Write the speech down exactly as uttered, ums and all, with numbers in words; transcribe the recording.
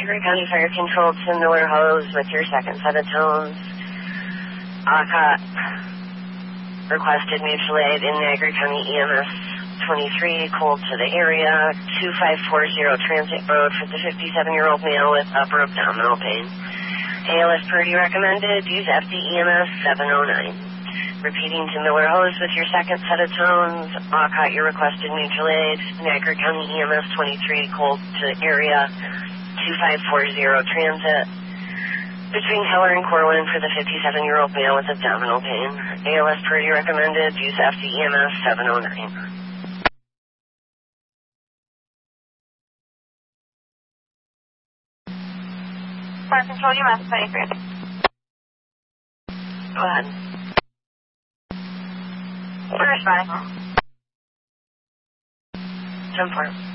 Niagara County Fire Control to Miller Hose with your second set of tones. Alcott requested mutual aid in Niagara County E M S twenty-three, cold to the area, two five four zero Transit Road for the fifty-seven-year-old male with upper abdominal pain. A L S Purdy recommended, use F D E M S seven oh nine. Repeating to Miller Hose with your second set of tones. Alcott, your requested mutual aid. Niagara County E M S twenty-three, cold to area, two five four zero Transit. Between Keller and Corwin for the fifty-seven-year-old male with abdominal pain. A L S Purdy recommended, use F D E M S seven oh nine. Fire Control, U S twenty-three. Go ahead. We're responding. ten four.